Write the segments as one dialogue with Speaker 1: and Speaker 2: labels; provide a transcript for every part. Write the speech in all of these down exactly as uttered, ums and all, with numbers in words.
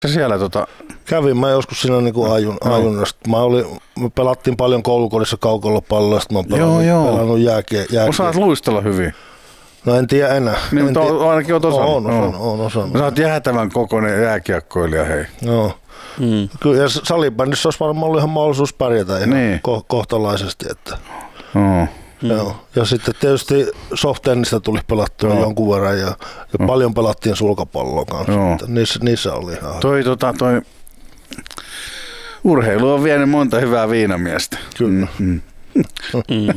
Speaker 1: Siellä tota...
Speaker 2: Kävin mä joskus siinä niinku ajun, no. ajunnasta. Mä olin, me pelattiin paljon koulukodissa kaukolopalloa, sitten mä oon pelannut, joo, joo. pelannut jääkiä. jääkiä.
Speaker 1: Osaat luistella hyvin.
Speaker 2: No en tiedä enää.
Speaker 1: Niin,
Speaker 2: en
Speaker 1: to,
Speaker 2: tiedä.
Speaker 1: Ainakin oot osannut.
Speaker 2: Oon osannut, oon osannut.
Speaker 1: Sä oot jäätävän kokoinen jääkiekkoilija, hei.
Speaker 2: Joo. Mm. Kyllä, ja salibändissä olisi varmaan ollut ihan mahdollisuus pärjätä ihan niin. ko- kohtalaisesti. Että.
Speaker 1: Oh.
Speaker 2: Joo. Ja sitten tietysti soft-tennistä tuli pelattua no. jonkun verran ja, ja no. paljon pelattiin sulkapalloa kanssa. No. Niissä, niissä oli ihan...
Speaker 1: Toi, tota, toi... Urheilu on vienyt monta hyvää viinamiestä.
Speaker 2: Kyllä.
Speaker 3: Mm. Mm.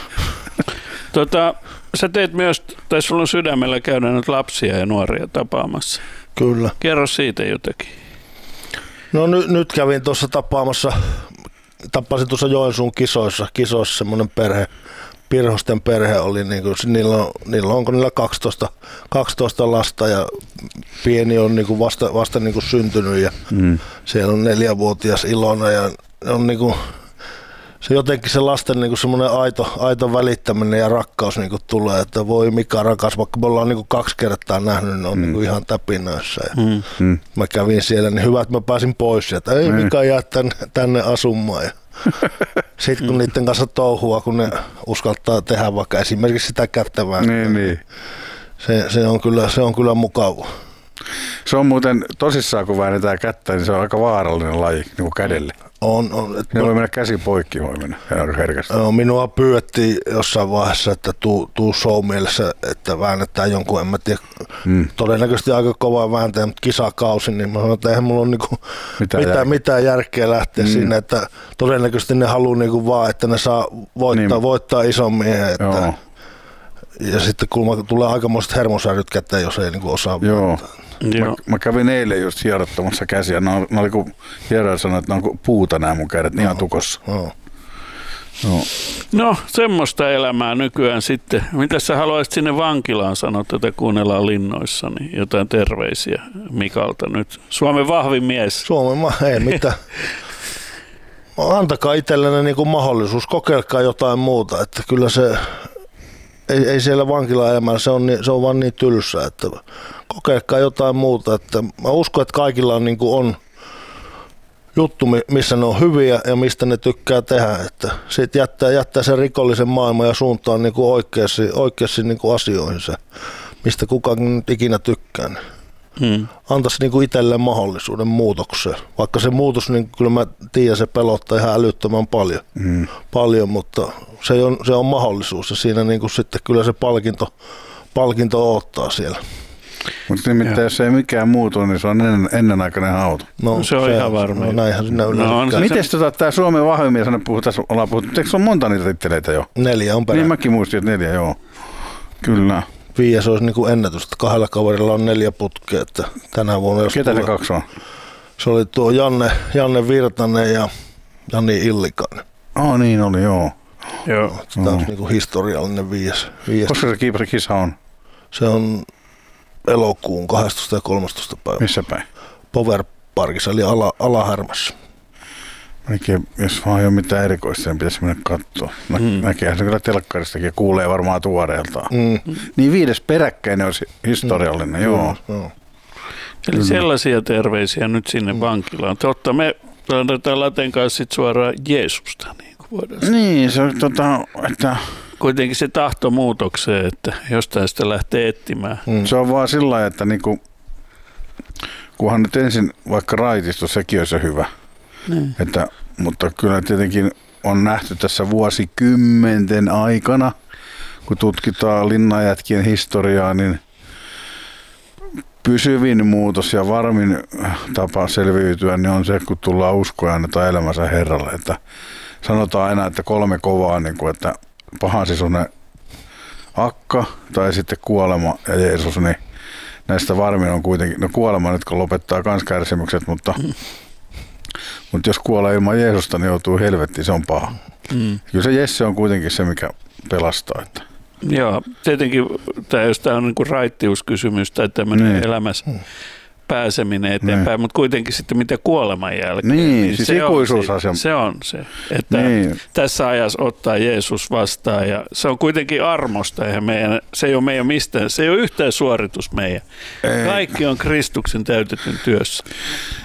Speaker 3: tota, sä teet myös, tai sulla on sydämellä käydä nyt lapsia ja nuoria tapaamassa.
Speaker 2: Kyllä.
Speaker 3: Kerro siitä jotakin.
Speaker 2: No ny, nyt kävin tuossa tapaamassa, tapasin tuossa Joensuun kisoissa, kisoissa semmoinen perhe, Pirhosten perhe oli, niin kuin, niillä, on, niillä on, onko niillä kaksitoista, kaksitoista lasta ja pieni on niin kuin vasta, vasta niin kuin syntynyt ja mm. siellä on neljävuotias Ilona ja on niin kuin, se jotenkin se lasten niin kuin semmoinen aito, aito välittäminen ja rakkaus niin kuin tulee, että voi mikä rakas, vaikka me ollaan niin kuin kaksi kertaa nähnyt, niin on mm. niin kuin ihan täpinöissä. Ja mm. mä kävin siellä, niin hyvä, että mä pääsin pois sieltä, ei mm. mikä jää tänne, tänne asumaan. Ja sitten kun niiden kanssa touhua, kun ne uskaltaa tehdä vaikka esimerkiksi sitä kättävää,
Speaker 1: niin, niin.
Speaker 2: Se, se, on kyllä, se on kyllä mukava.
Speaker 1: Se on muuten tosissaan, kun väännetään kättä, niin se on aika vaarallinen laji niin kuin kädelle.
Speaker 2: On, on.
Speaker 1: Ne voi mennä käsi poikki, voi mennä herkästi.
Speaker 2: No, minua pyydettiin jossain vaiheessa, että tuu, tuu show mielessä, että väännetään jonkun, en mä tiedä, mm. todennäköisesti aika kovaa vääntäjä, mutta kisakausi, niin mä sanon, että eihän mulla ole niinku mitään, mitään, jär... mitään järkeä lähteä mm. sinne, että todennäköisesti ne haluaa niinku vaan, että ne saa voittaa, niin. voittaa ison miehen. Että... Ja sitten kun tulee aikamoiset hermosäryt käteen, jos ei niinku osaa
Speaker 1: Joo. Mä, mä kävin eilen just hierottamassa käsiä. Nämä oli, oli kun hieroja sanoi, että nämä on puuta nämä mun kädet, ihan tukossa.
Speaker 2: No.
Speaker 3: No. no, semmoista elämää nykyään sitten. Mitä sä haluaisit sinne vankilaan sanoa, tätä kuunnellaan linnoissa, niin jotain terveisiä Mikalta nyt. Suomen vahvin mies.
Speaker 2: Suomen ma- ei mitään. Antakaa itsellenne niin kuin mahdollisuus, kokeilkaa jotain muuta, että kyllä se... Ei, ei siellä vankilaelämällä, se on, niin, se on vaan niin tylsä, että kokeilkaa jotain muuta. Että mä uskon, että kaikilla on, niin kuin on juttu, missä ne on hyviä ja mistä ne tykkää tehdä. Että siitä jättää, jättää sen rikollisen maailman ja suuntaan niin kuin oikeasti, oikeasti niin kuin asioihinsa, mistä kukaan ikinä tykkää. Hmm. Antaisi niin kuin itselleen mahdollisuuden muutokseen. Vaikka se muutos, niin kyllä mä tiedän, se pelottaa ihan älyttömän paljon, hmm. paljon mutta se on, se on mahdollisuus ja siinä niin kuin sitten kyllä se palkinto, palkinto odottaa siellä.
Speaker 1: Mutta nimittäin jos ei mikään muutu, niin se on ennen, ennenaikainen hauta.
Speaker 3: No, se on se, ihan varma.
Speaker 2: No, näinhän sinä
Speaker 3: no,
Speaker 1: Miten se... tota, tämä Suomen vahvimia sana puhuu, tässä ollaan puhuttu, eikö se ole monta niitä titteleitä jo?
Speaker 2: Neljä on perään.
Speaker 1: Niin mäkin muistin, että neljä, joo. Kyllä.
Speaker 2: Viies olisi niin kuin ennätys, että kahdella kaverilla on neljä putkea, että tänä vuonna... Jos
Speaker 1: ketä
Speaker 2: tulee,
Speaker 1: ne kaksi on?
Speaker 2: Se oli tuo Janne, Janne Virtanen ja Jani Illikainen.
Speaker 1: Oh niin oli, joo.
Speaker 3: Joo.
Speaker 2: Tämä on niin kuin historiallinen viies. viies.
Speaker 1: Koska se kiipari-kisa on?
Speaker 2: Se on elokuun kahdestoista ja kolmastoista päivä.
Speaker 1: Missä päin?
Speaker 2: Power Parkissa, eli ala, Alahärmässä.
Speaker 1: Oikein, jos vaan ei ole mitään erikoista, niin pitäisi mennä katsoa. Nä, mm. Näkeehän se kyllä telkkaristakin ja kuulee varmaan tuoreeltaan. Mm. Niin viides peräkkäinen olisi historiallinen, mm. joo. Mm.
Speaker 3: Eli mm. sellaisia terveisiä nyt sinne mm. vankilaan. Totta, me annetaan Laten kanssa sit suoraan Jeesusta. Niin, kuin voidaan
Speaker 1: niin se on tota, että...
Speaker 3: Kuitenkin se tahto muutokseen, että jostain sitä lähtee etsimään.
Speaker 1: Mm. Se on vaan sillä lailla, että niinku, kunhan nyt ensin vaikka raitisto, sekin on se hyvä. Niin. Että, mutta kyllä tietenkin on nähty tässä vuosikymmenten aikana, kun tutkitaan linnanjätkien historiaa, niin pysyvin muutos ja varmin tapa selviytyä niin on se, kun tullaan uskoa ja annetaan elämänsä Herralle. Että sanotaan aina, että kolme kovaa, niin kuin, että pahan sisunen akka tai sitten kuolema ja Jeesus, niin näistä varmin on kuitenkin, no kuolema nyt kun lopettaa kans kärsimykset, mutta mm. Mutta jos kuolee ilman Jeesusta, niin joutuu helvettiin, se on paha. Mm. Kyllä se Jesse on kuitenkin se, mikä pelastaa. Että.
Speaker 3: Joo, tietenkin tämä, jos tämä on niinku raittiuskysymys tai tämmöinen mm. elämässä, pääseminen eteenpäin, mutta kuitenkin sitten mitä kuoleman jälkeen.
Speaker 1: Niin, niin siis
Speaker 3: se
Speaker 1: ikuisuusasia.
Speaker 3: On, se on se, että
Speaker 1: niin.
Speaker 3: tässä ajassa ottaa Jeesus vastaan ja se on kuitenkin armosta, eihän meidän, se ei ole meidän mistään, se ei ole yhtään suoritus meidän. Ei. Kaikki on Kristuksen täytetyn työssä.